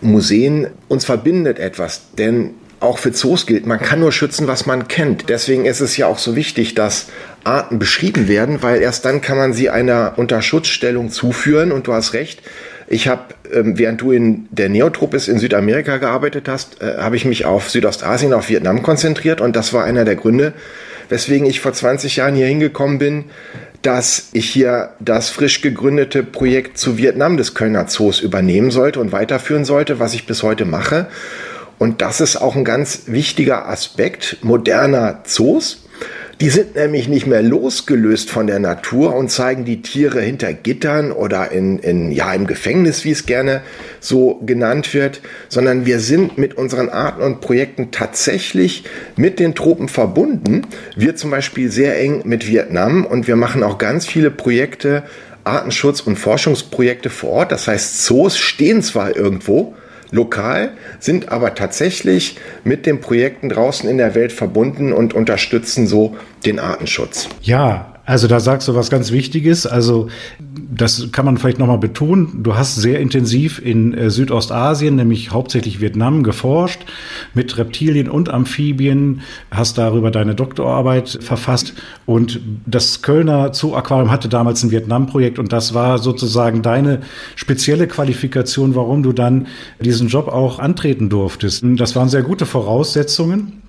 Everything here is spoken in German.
Museen, uns verbindet etwas, denn auch für Zoos gilt, man kann nur schützen, was man kennt. Deswegen ist es ja auch so wichtig, dass Arten beschrieben werden, weil erst dann kann man sie einer Unterschutzstellung zuführen. Und du hast recht, ich habe, während du in der Neotropis in Südamerika gearbeitet hast, habe ich mich auf Südostasien, auf Vietnam konzentriert. Und das war einer der Gründe, weswegen ich vor 20 Jahren hier hingekommen bin, dass ich hier das frisch gegründete Projekt zu Vietnam des Kölner Zoos übernehmen sollte und weiterführen sollte, was ich bis heute mache. Und das ist auch ein ganz wichtiger Aspekt moderner Zoos. Die sind nämlich nicht mehr losgelöst von der Natur und zeigen die Tiere hinter Gittern oder im Gefängnis, wie es gerne so genannt wird, sondern wir sind mit unseren Arten und Projekten tatsächlich mit den Tropen verbunden. Wir zum Beispiel sehr eng mit Vietnam und wir machen auch ganz viele Projekte, Artenschutz- und Forschungsprojekte vor Ort. Das heißt, Zoos stehen zwar irgendwo, lokal, sind aber tatsächlich mit den Projekten draußen in der Welt verbunden und unterstützen so den Artenschutz. Ja, also da sagst du was ganz Wichtiges. Also das kann man vielleicht nochmal betonen. Du hast sehr intensiv in Südostasien, nämlich hauptsächlich Vietnam, geforscht mit Reptilien und Amphibien, hast darüber deine Doktorarbeit verfasst. Und das Kölner Zoo-Aquarium hatte damals ein Vietnam-Projekt und das war sozusagen deine spezielle Qualifikation, warum du dann diesen Job auch antreten durftest. Das waren sehr gute Voraussetzungen.